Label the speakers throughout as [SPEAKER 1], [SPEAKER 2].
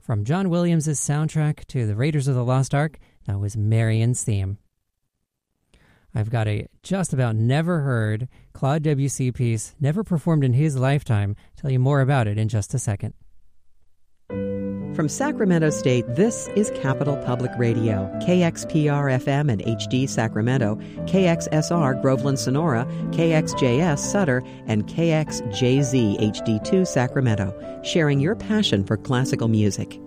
[SPEAKER 1] From John Williams' soundtrack to the Raiders of the Lost Ark, that was Marion's theme. I've got a just about never heard Claude Debussy piece, never performed in his lifetime. Tell you more about it in just a second.
[SPEAKER 2] From Sacramento State, this is Capital Public Radio, KXPR-FM and HD Sacramento, KXSR Groveland Sonora, KXJS Sutter, and KXJZ HD2 Sacramento, sharing your passion for classical music.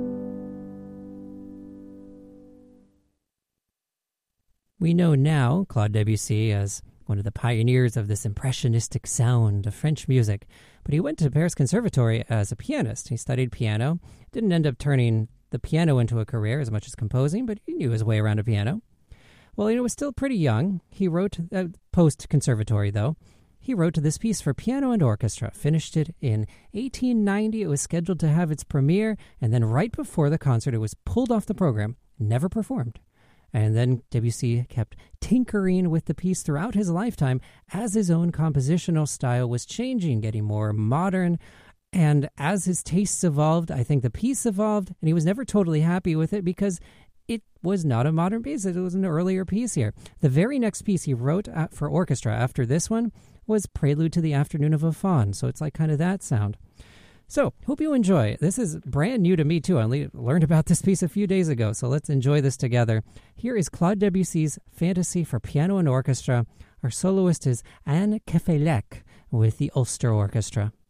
[SPEAKER 1] We know now Claude Debussy as one of the pioneers of this impressionistic sound of French music, but he went to Paris Conservatory as a pianist. He studied piano, didn't end up turning the piano into a career as much as composing, but he knew his way around a piano. Well, he was still pretty young. He wrote, post-conservatory though, he wrote this piece for piano and orchestra, finished it in 1890. It was scheduled to have its premiere, and then right before the concert, it was pulled off the program, never performed. And then Debussy kept tinkering with the piece throughout his lifetime as his own compositional style was changing, getting more modern. And as his tastes evolved, I think the piece evolved, and he was never totally happy with it because it was not a modern piece. It was an earlier piece here. The very next piece he wrote for orchestra after this one was Prelude to the Afternoon of a Faun. So it's like kind of that sound. So, hope you enjoy. This is brand new to me, too. I only learned about this piece a few days ago, so let's enjoy this together. Here is Claude Debussy's Fantasy for Piano and Orchestra. Our soloist is Anne Kefelec with the Ulster Orchestra.